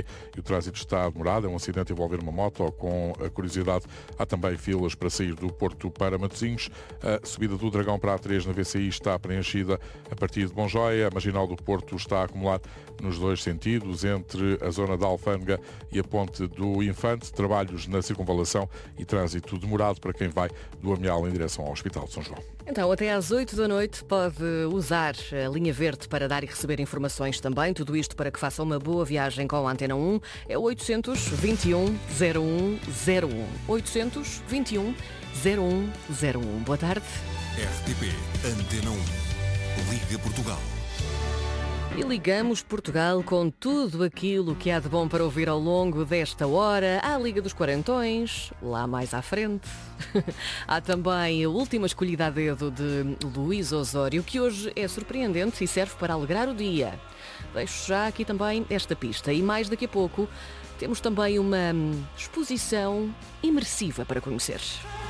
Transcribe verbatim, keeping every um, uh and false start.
e o trânsito está demorado. É um acidente a envolver uma moto. Com a curiosidade, há também filas para sair do Porto para Matosinhos. A subida do Dragão para a A três na V C I está preenchida a partir de Bonjóia. A Marginal do Porto está a acumular nos dois sentidos, entre a zona da Alfândega e a ponte do Infante. Trabalhos na circunvalação e trânsito demorado para quem vai do Amial em direção ao Hospital de São João. Então, até às oito da noite pode usar a linha verde para dar e receber informações também. Tudo isto para que faça uma boa viagem com a Antena um. É o oitocentos, vinte e um, zero um zero um. oitocentos, vinte e um, zero um zero um. Boa tarde. R T P Antena um. Liga Portugal. E ligamos Portugal com tudo aquilo que há de bom para ouvir ao longo desta hora. Há a Liga dos Quarentões, lá mais à frente. Há também a última escolhida a dedo de Luís Osório, que hoje é surpreendente e serve para alegrar o dia. Deixo já aqui também esta pista. E mais daqui a pouco temos também uma exposição imersiva para conhecer.